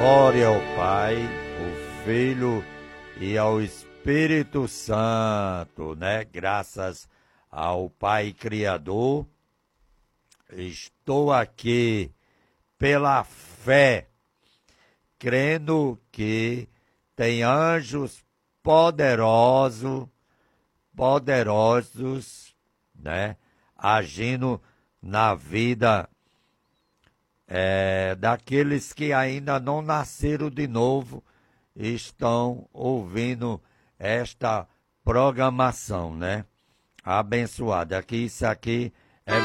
Glória ao Pai, ao Filho e ao Espírito Santo, né? Graças ao Pai Criador, estou aqui pela fé, crendo que tem anjos poderosos, né? Agindo na vida daqueles que ainda não nasceram de novo e estão ouvindo esta programação, né? Abençoada. Isso aqui